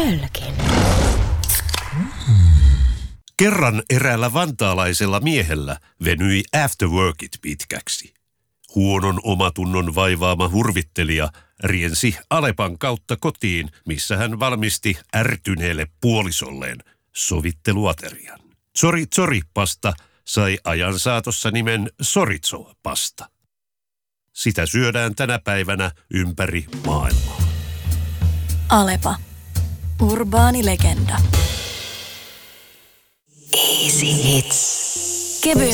Tölkin. Kerran eräällä vantaalaisella miehellä venyi afterworkit pitkäksi. Huonon omatunnon vaivaama hurvittelija riensi Alepan kautta kotiin, missä hän valmisti ärtyneelle puolisolleen sovitteluaterian. Tsori-tsori-pasta sai ajan saatossa nimen Soritso-pasta. Sitä syödään tänä päivänä ympäri maailmaa. Alepa. Urbaani legenda. Easy hits. Kevyen